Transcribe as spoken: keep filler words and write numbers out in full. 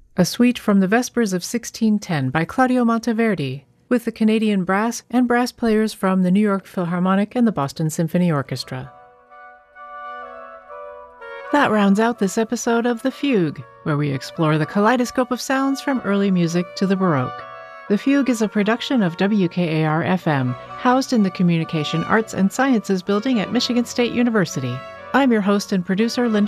a suite from the Vespers of sixteen ten by Claudio Monteverdi, with the Canadian brass and brass players from the New York Philharmonic and the Boston Symphony Orchestra. That rounds out this episode of The Fugue, where we explore the kaleidoscope of sounds from early music to the Baroque. The Fugue is a production of W K A R F M, housed in the Communication Arts and Sciences Building at Michigan State University. I'm your host and producer, Linda